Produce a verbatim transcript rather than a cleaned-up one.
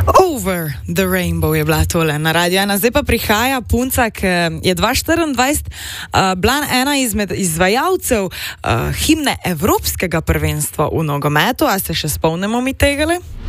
Over the Rainbow je bila tole na radiju ena. Zdaj pa prihaja punca, ki je dva tisoč štiriindvajset uh, bila ena izmed izvajalcev uh, himne Evropskega prvenstva v nogometu. A se še spomnimo mi tegale?